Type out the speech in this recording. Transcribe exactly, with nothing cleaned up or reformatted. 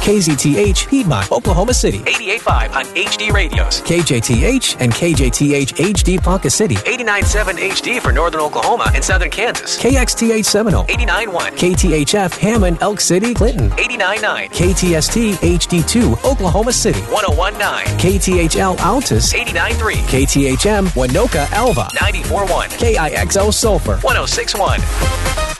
K Z T H Piedmont, Oklahoma City. eighty-eight point five on H D Radios. K J T H and K J T H H D Ponca City. eighty-nine point seven H D for northern Oklahoma and southern Kansas. K X T H Seminole. eighty-nine point one. K T H F Hammond, Elk City, Clinton. eighty-nine point nine. K T S T H D two, Oklahoma City. one oh one point nine. K T H L Altus. eighty-nine point three. K T H M Winoka Alva. ninety-four point one. K I X O Sulphur. one oh six point one.